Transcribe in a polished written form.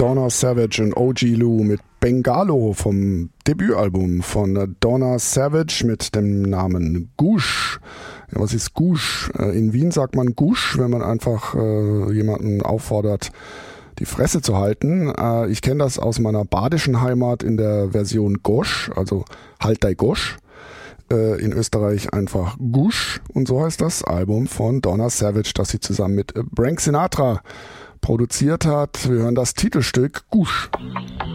Donna Savage und OG Lou mit Bengalo vom Debütalbum von Donna Savage mit dem Namen Gush. Ja, was ist Gush? In Wien sagt man Gush, wenn man einfach jemanden auffordert, die Fresse zu halten. Ich kenne das aus meiner badischen Heimat in der Version Gosch, also Halt dei Gosch. In Österreich einfach Gush, und so heißt das Album von Donna Savage, das sie zusammen mit Frank Sinatra produziert hat. Wir hören das Titelstück Gush.